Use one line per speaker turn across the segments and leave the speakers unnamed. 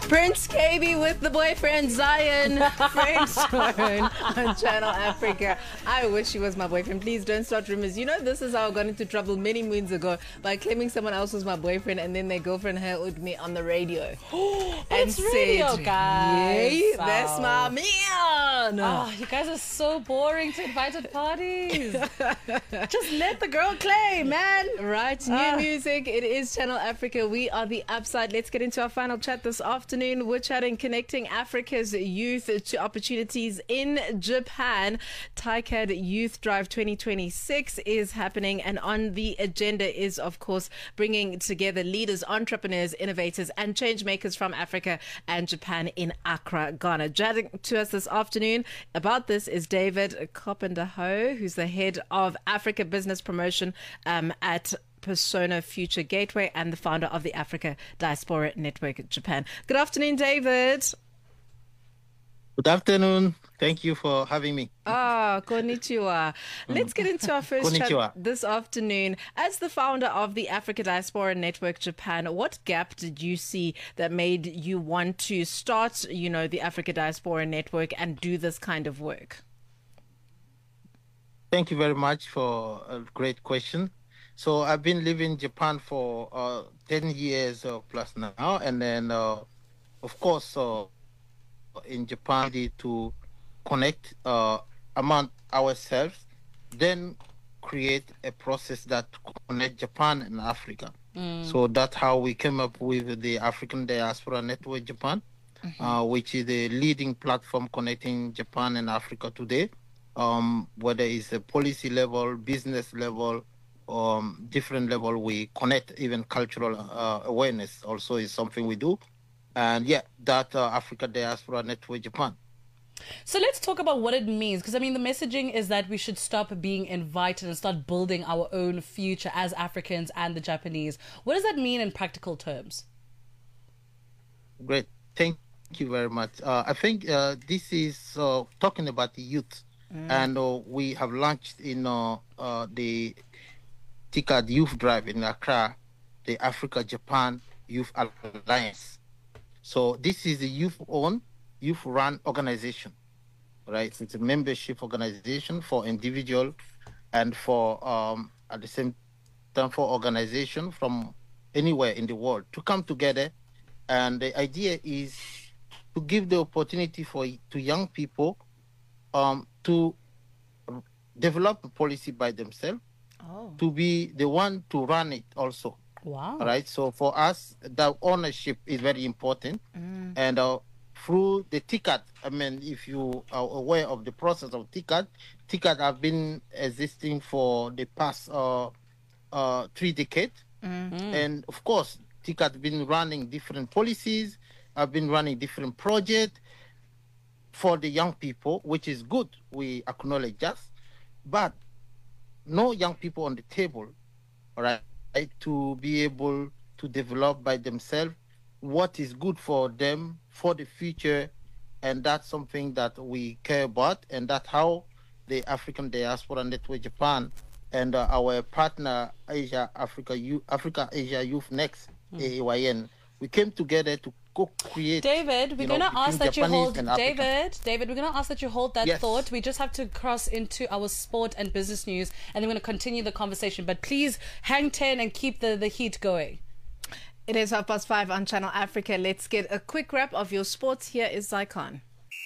Prince KB with the boyfriend Zion. Friend Zone on Channel Africa. I wish he was my boyfriend. Please don't start rumors. You know, this is how I got into trouble many moons ago by claiming someone else was my boyfriend and then their girlfriend heard me on the radio.
It's radio, guys.
"Yay, that's my man."
Oh, you guys are so boring to invite at parties. Just let the girl claim, man.
Right, new music. It is Channel Africa. We are the Upside. Let's get into our final chat this afternoon. We're chatting connecting Africa's youth to opportunities in Japan. TICAD Youth Drive 2026 is happening, and on the agenda is, of course, bringing together leaders, entrepreneurs, innovators, and change makers from Africa and Japan in Accra, Ghana. Chatting to us this afternoon about this is David Kopendaho, who's the head of Africa Business Promotion at Persona Future Gateway and the founder of the Africa Diaspora Network Japan. Good afternoon, David.
Good afternoon. Thank you for having me.
Konnichiwa. Let's get into our first
Konnichiwa.
chat this afternoon. As the founder of the Africa Diaspora Network Japan, what gap did you see that made you want to start, the Africa Diaspora Network and do this kind of work?
Thank you very much for a great question. So I've been living in Japan for 10 years plus now. And then, of course, in Japan, we need to connect among ourselves, then create a process that connect Japan and Africa. So that's how we came up with the African Diaspora Network Japan, which is the leading platform connecting Japan and Africa today, whether it's a policy level, business level, different level. We connect. Even cultural awareness also is something we do. And that Africa Diaspora Network Japan.
So let's talk about what it means, because the messaging is that we should stop being invited and start building our own future as Africans and the Japanese. What does that mean in practical terms?
Great. Thank you very much. I think this is talking about the youth. And we have launched in the TICAD Youth Drive in Accra, the Africa-Japan Youth Alliance. So this is a youth-owned, youth-run organization, right? It's a membership organization for individual and for, at the same time, for organization from anywhere in the world to come together. And the idea is to give the opportunity to young people to develop a policy by themselves, to be the one to run it also.
Wow.
Right. So for us, the ownership is very important. And through the TICAD, if you are aware of the process of TICAD have been existing for the past 3 decades. And of course, TICAD has been running different policies, have been running different projects for the young people, which is good. We acknowledge that. But no young people on the table, all right, to be able to develop by themselves what is good for them for the future. And that's something that we care about. And that's how the African Diaspora Network Japan and our partner Africa Asia Youth Next, AYN, we came together to co-create.
David, we're going to ask that you hold. David, we're going to ask that you hold that thought. We just have to cross into our sport and business news, and then we're going to continue the conversation. But please hang 10 and keep the heat going.
It is 5:30 on Channel Africa. Let's get a quick wrap of your sports. Here is Zycon.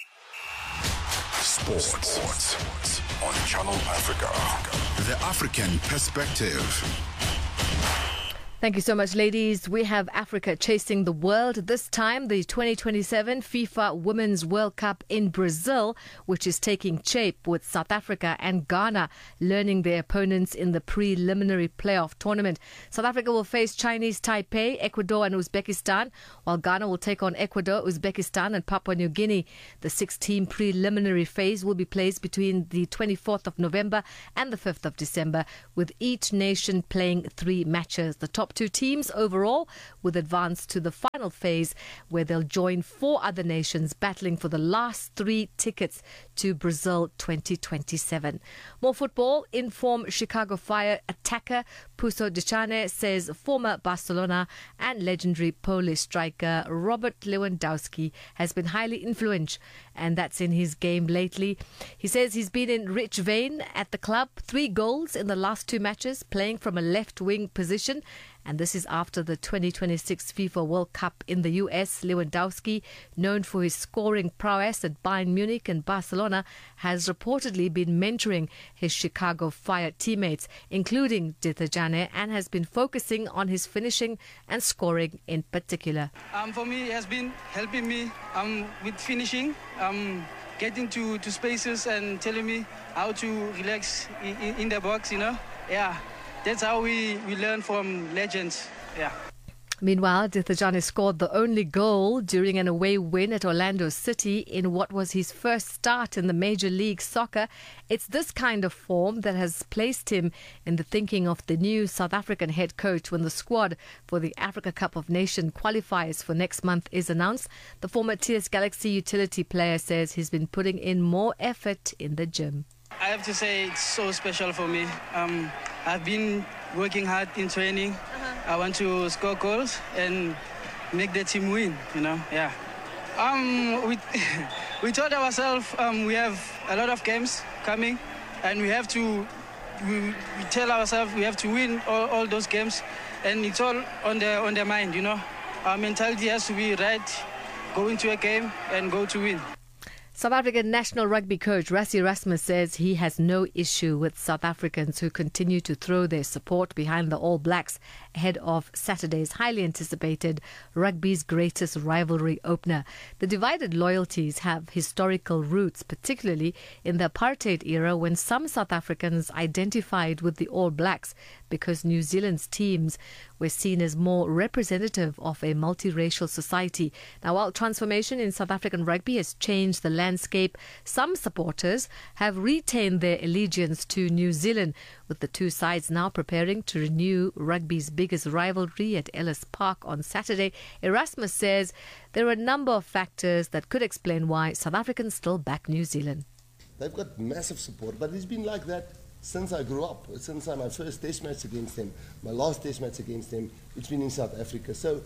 Sports on Channel Africa. The African perspective.
Thank you so much, ladies. We have Africa chasing the world. This time, the 2027 FIFA Women's World Cup in Brazil, which is taking shape with South Africa and Ghana learning their opponents in the preliminary playoff tournament. South Africa will face Chinese Taipei, Ecuador and Uzbekistan, while Ghana will take on Ecuador, Uzbekistan and Papua New Guinea. The 6-team preliminary phase will be played between the 24th of November and the 5th of December, with each nation playing 3 matches. The top 2 teams overall will advance to the final phase, where they'll join 4 other nations battling for the last 3 tickets to Brazil 2027. More football. In-form Chicago Fire attacker Puso Dechane says former Barcelona and legendary Polish striker Robert Lewandowski has been highly influential, and that's in his game lately. He says he's been in rich vein at the club, 3 goals in the last 2 matches, playing from a left-wing position. And this is after the 2026 FIFA World Cup in the US. Lewandowski, known for his scoring prowess at Bayern Munich and Barcelona, has reportedly been mentoring his Chicago Fire teammates, including Dechane, and has been focusing on his finishing and scoring in particular.
For me, it has been helping me with finishing, getting to spaces and telling me how to relax in the box, Yeah. That's how we learn from legends. Yeah.
Meanwhile, Dechane scored the only goal during an away win at Orlando City in what was his first start in the Major League Soccer. It's this kind of form that has placed him in the thinking of the new South African head coach when the squad for the Africa Cup of Nations qualifiers for next month is announced. The former TS Galaxy utility player says he's been putting in more effort in the gym.
I have to say it's so special for me. I've been working hard in training. I want to score goals and make the team win, Yeah. We told ourselves we have a lot of games coming, and we tell ourselves we have to win all those games, and it's all on the mind, Our mentality has to be right, go into a game and go to win.
South African national rugby coach Rassie Erasmus says he has no issue with South Africans who continue to throw their support behind the All Blacks ahead of Saturday's highly anticipated rugby's greatest rivalry opener. The divided loyalties have historical roots, particularly in the apartheid era, when some South Africans identified with the All Blacks because New Zealand's teams were seen as more representative of a multiracial society. Now, while transformation in South African rugby has changed the landscape, some supporters have retained their allegiance to New Zealand, with the 2 sides now preparing to renew rugby's biggest rivalry at Ellis Park on Saturday. Erasmus says there are a number of factors that could explain why South Africans still back New Zealand.
They've got massive support, but it's been like that since I grew up, since my first test match against them, my last test match against them, it's been in South Africa. So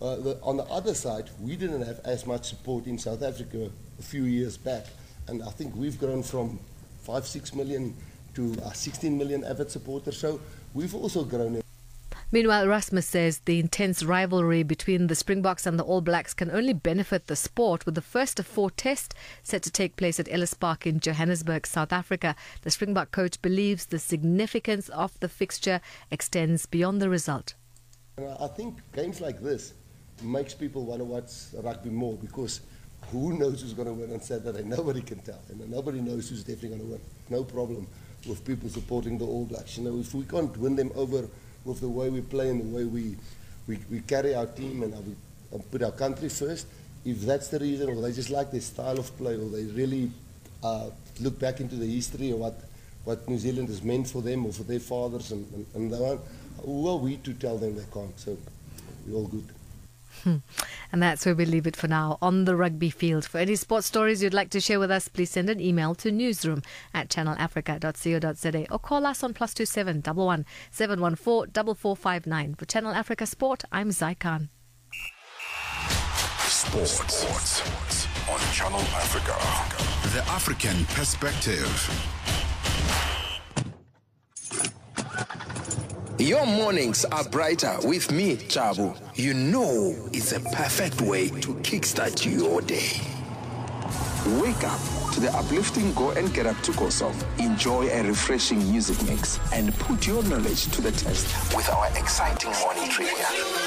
on the other side, we didn't have as much support in South Africa a few years back. And I think we've grown from 5-6 million to 16 million avid supporters. So we've also grown.
Meanwhile, Erasmus says the intense rivalry between the Springboks and the All Blacks can only benefit the sport, with the first of 4 tests set to take place at Ellis Park in Johannesburg, South Africa. The Springbok coach believes the significance of the fixture extends beyond the result.
I think games like this makes people want to watch rugby more, because who knows who's going to win on Saturday? Nobody can tell, and nobody knows who's definitely going to win. No problem with people supporting the All Blacks. If we can't win them over with the way we play and the way we carry our team and we put our country first, if that's the reason, or they just like their style of play, or they really look back into the history of what New Zealand has meant for them or for their fathers and that one, who are we to tell them they can't? So we're all good.
And that's where we leave it for now on the rugby field. For any sports stories you'd like to share with us, please send an email to newsroom@channelafrica.co.za or call us on +27 11 714 4459. For Channel Africa Sport, I'm Zai Khan.
Sports on Channel Africa. The African perspective.
Your mornings are brighter with me, Chabu. You know it's a perfect way to kickstart your day. Wake up to the uplifting Go and Get Up to Go song. Enjoy a refreshing music mix and put your knowledge to the test with our exciting morning trivia.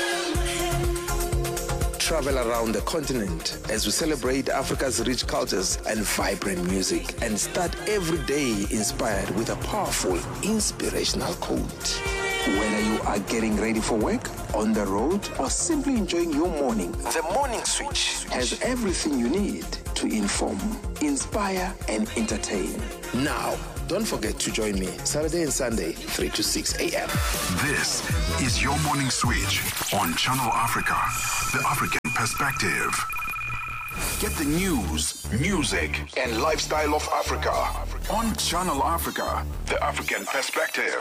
Travel around the continent as we celebrate Africa's rich cultures and vibrant music, and start every day inspired with a powerful, inspirational quote. Whether you are getting ready for work, on the road, or simply enjoying your morning, The Morning Switch has everything you need to inform, inspire, and entertain. Now, Don't forget to join me Saturday and Sunday, 3 to 6 a.m.
This is your morning switch on Channel Africa, the African perspective. Get the news, music, and lifestyle of Africa on Channel Africa, the African perspective.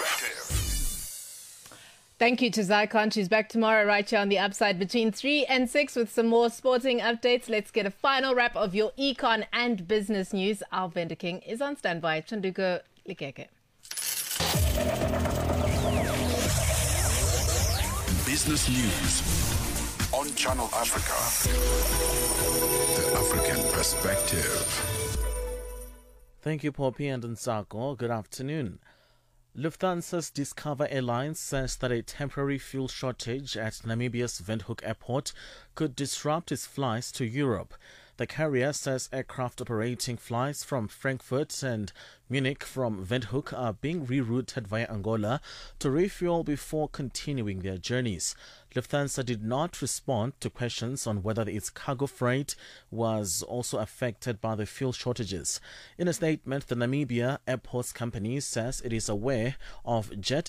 Thank you to Zycon. She's back tomorrow right here on the Upside between 3 and 6 with some more sporting updates. Let's get a final wrap of your econ and business news. Our vendor king is on standby. Chanduko Likeke.
Business news on Channel Africa, the African perspective.
Thank you, Poppy and Nsako. Good afternoon. Lufthansa's Discover Airlines says that a temporary fuel shortage at Namibia's Windhoek Airport could disrupt its flights to Europe. The carrier says aircraft operating flights from Frankfurt and Munich from Windhoek are being rerouted via Angola to refuel before continuing their journeys. Lufthansa did not respond to questions on whether its cargo freight was also affected by the fuel shortages. In a statement, the Namibia Airports Company says it is aware of Jet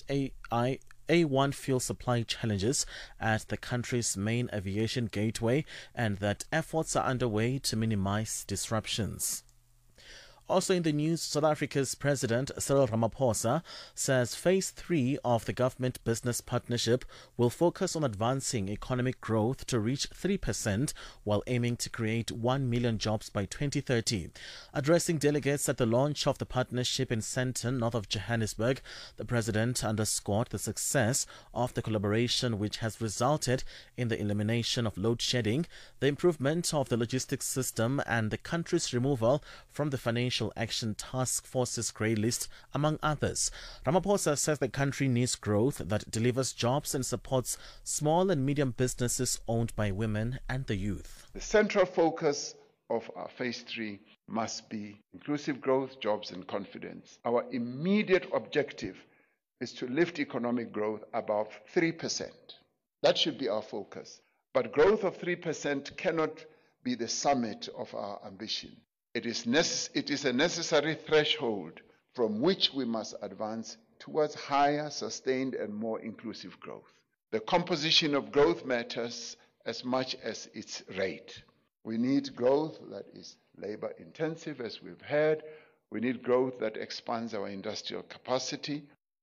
A1 fuel supply challenges at the country's main aviation gateway and that efforts are underway to minimize disruptions. Also in the news, South Africa's President Cyril Ramaphosa says Phase 3 of the government business partnership will focus on advancing economic growth to reach 3% while aiming to create 1 million jobs by 2030. Addressing delegates at the launch of the partnership in Sandton, north of Johannesburg, the President underscored the success of the collaboration, which has resulted in the elimination of load shedding, the improvement of the logistics system, and the country's removal from the Financial Action Task Force's grey list, among others. Ramaphosa says the country needs growth that delivers jobs and supports small and medium businesses owned by women and the youth.
The central focus of our Phase 3 must be inclusive growth, jobs and confidence. Our immediate objective is to lift economic growth above 3%. That should be our focus. But growth of 3% cannot be the summit of our ambition. It is a necessary threshold from which we must advance towards higher, sustained and more inclusive growth. The composition of growth matters as much as its rate. We need growth that is labor intensive, as we've heard. We need growth that expands our industrial capacity.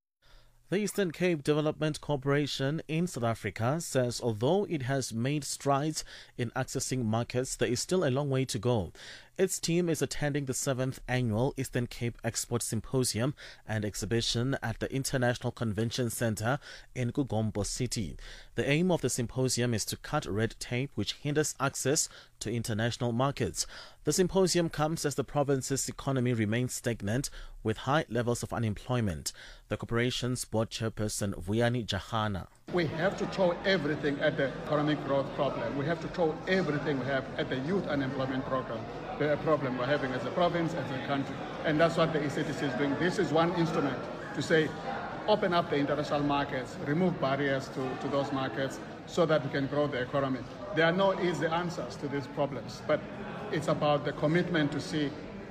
The Eastern Cape Development Corporation in South Africa says although it has made strides in accessing markets, there is still a long way to go. Its team is attending the 7th annual Eastern Cape Export Symposium and exhibition at the International Convention Centre in Kugombo City. The aim of the symposium is to cut red tape which hinders access to international markets. The symposium comes as the province's economy remains stagnant with high levels of unemployment. The corporation's board chairperson, Vuyani Jahana.
We have to throw everything at the economic growth problem. We have to throw everything we have at the youth unemployment problem. The problem we're having as a province, as a country. And that's what the ECTC is doing. This is one instrument to say, open up the international markets, remove barriers to those markets so that we can grow the economy. There are no easy answers to these problems, but it's about the commitment to see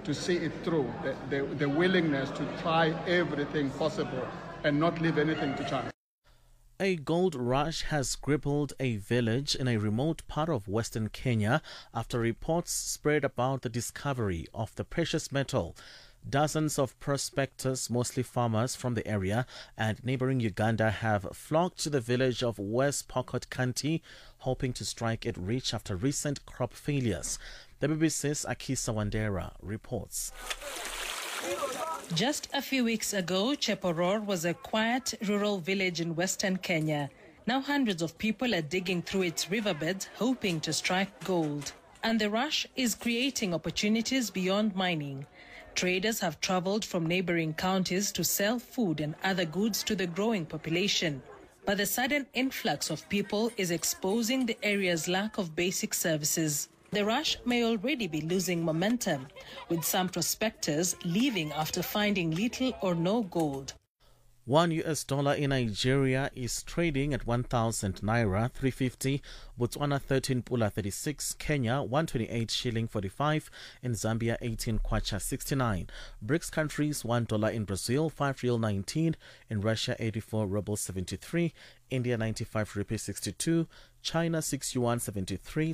it through, the willingness to try everything possible and not leave anything to chance.
A gold rush has crippled a village in a remote part of western Kenya after reports spread about the discovery of the precious metal. Dozens of prospectors, mostly farmers from the area and neighboring Uganda, have flocked to the village of West Pokot County, hoping to strike it rich after recent crop failures. The BBC's Akisa Wandera reports.
Just a few weeks ago, Cheporor was a quiet rural village in western Kenya. Now hundreds of people are digging through its riverbeds hoping to strike gold. And the rush is creating opportunities beyond mining. Traders have traveled from neighboring counties to sell food and other goods to the growing population. But the sudden influx of people is exposing the area's lack of basic services. The rush may already be losing momentum, with some prospectors leaving after finding little or no gold.
$1 in Nigeria is trading at 1,000 naira 350, Botswana 13 pula 36, Kenya 128 shilling 45, in Zambia 18 kwacha 69. BRICS countries $1 in Brazil 5 real 19, in Russia 84 rubles 73, India 95 rupee 62, China 6 yuan 73,